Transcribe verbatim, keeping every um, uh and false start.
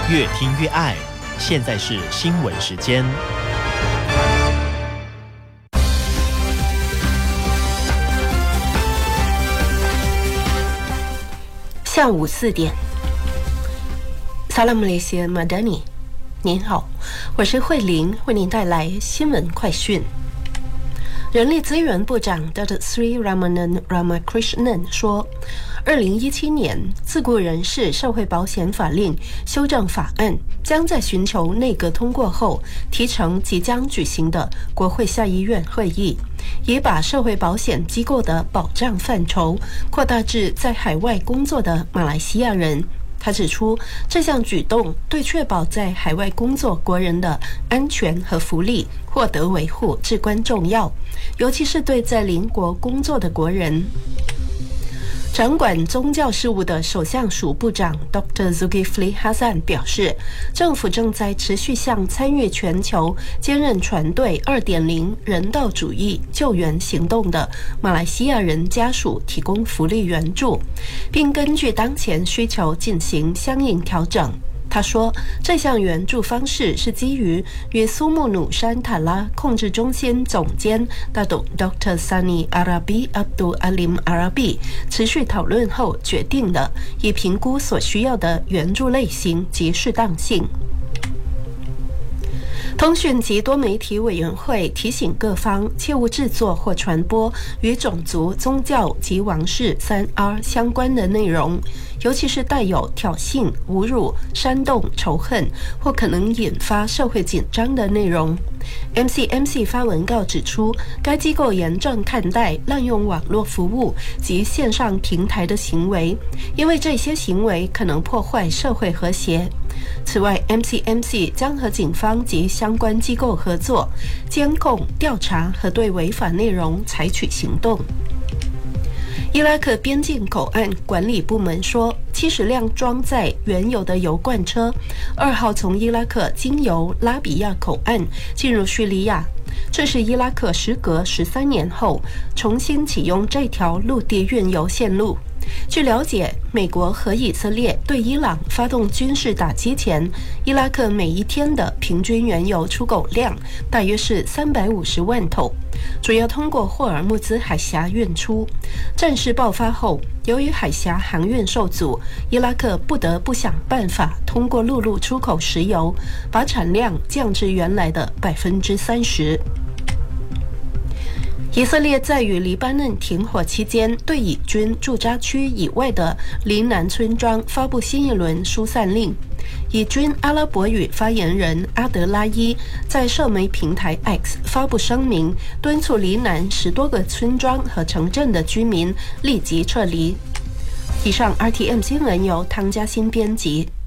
越听越爱。现在是新闻时间。 下午四点，萨拉姆雷西马达尼，您好，我是慧玲，为您带来新闻快讯。人力资源部长 Doctor Sri Ramanan Ramakrishnan 说，二零一七年自雇人士社会保险法令修正法案将在寻求内阁通过后提呈即将举行的国会下议院会议，也把社会保险机构的保障范畴扩大至在海外工作的马来西亚人。他指出，这项举动对确保在海外工作国人的安全和福利获得维护至关重要，尤其是对在邻国工作的国人。掌管宗教事务的首相署部长 Doctor Zulkifli Hasan 表示，政府正在持续向参与全球坚韧船队 二点零 人道主义救援行动的马来西亚人家属提供福利援助，并根据当前需求进行相应调整。他说，这项援助方式是基于与苏木努山塔拉控制中心总监大董 Doctor Sani Arabi Abdul Alim Arabi 持续讨论后决定的，以评估所需要的援助类型及适当性。通讯及多媒体委员会提醒各方切勿制作或传播与种族、宗教及王室 三 R 相关的内容，尤其是带有挑衅、侮辱、煽动仇恨或可能引发社会紧张的内容。M C M C 发文告指出，该机构严正看待滥用网络服务及线上平台的行为，因为这些行为可能破坏社会和谐。此外 ，M C M C 将和警方及相关机构合作，监控、调查和对违法内容采取行动。伊拉克边境口岸管理部门说，七十辆装载原油的油罐车二号从伊拉克经由拉比亚口岸进入叙利亚，这是伊拉克时隔十三年后重新启用这条陆地运油线路。据了解，美国和以色列对伊朗发动军事打击前，伊拉克每一天的平均原油出口量大约是三百五十万桶，主要通过霍尔木兹海峡运出。战事爆发后，由于海峡航运受阻，伊拉克不得不想办法通过陆路出口石油，把产量降至原来的百分之三十。以色列在与黎巴嫩停火期间，对以军驻扎区以外的黎南村庄发布新一轮疏散令。以军阿拉伯语发言人阿德拉伊在社媒平台 X 发布声明，敦促黎南十多个村庄和城镇的居民立即撤离。以上 R T M 新闻由汤嘉欣编辑。